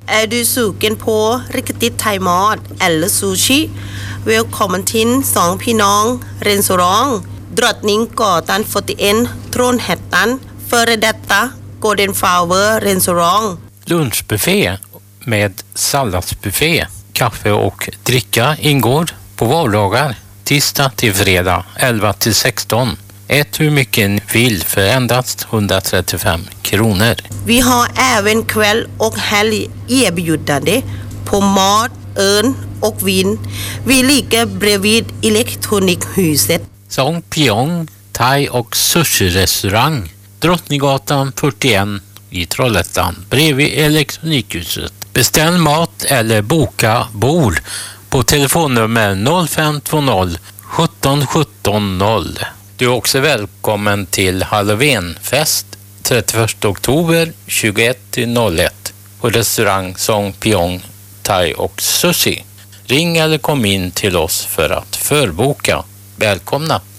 Är du sugen på riktigt thai-mat eller sushi? Välkommen till Song Pinong restaurang Drottninggatan 41 Trollhättan, före detta Golden Flower restaurang. Lunchbuffé med salladsbuffé, kaffe och dricka ingår på vardagar, tisdag till fredag 11 till 16. Ät hur mycket ni vill för endast 135 kronor. Vi har även kväll och helg erbjudande på mat, öl och vin. Vi ligger bredvid Elektronikhuset. Song Pinong thai- och sushi-restaurang, Drottninggatan 41 i Trollhättan, bredvid Elektronikhuset. Beställ mat eller boka bord på telefonnummer 0520 17 17 0. Du är också välkommen till Halloweenfest 31 oktober 21-01 på restaurang Song Pinong thai och sushi. Ring eller kom in till oss för att förboka. Välkomna!